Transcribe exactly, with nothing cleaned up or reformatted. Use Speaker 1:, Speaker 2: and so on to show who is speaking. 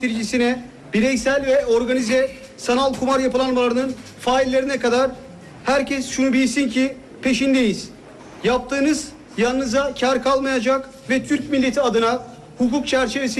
Speaker 1: Birincisine bireysel ve organize sanal kumar yapılanmalarının faillerine kadar herkes şunu bilsin ki peşindeyiz. Yaptığınız yanınıza kar kalmayacak ve Türk milleti adına hukuk çerçevesi